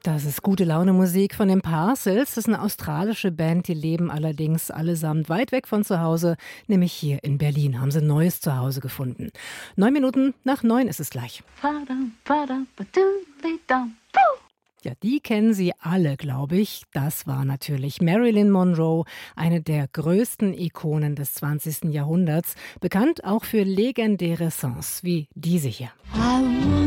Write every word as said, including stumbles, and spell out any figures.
Das ist gute Laune Musik von den Parcels. Das ist eine australische Band, die leben allerdings allesamt weit weg von zu Hause, nämlich hier in Berlin. Haben sie ein neues Zuhause gefunden. Neun Minuten nach neun ist es gleich. Ja, die kennen Sie alle, glaube ich. Das war natürlich Marilyn Monroe, eine der größten Ikonen des zwanzigsten Jahrhunderts. Bekannt auch für legendäre Songs wie diese hier.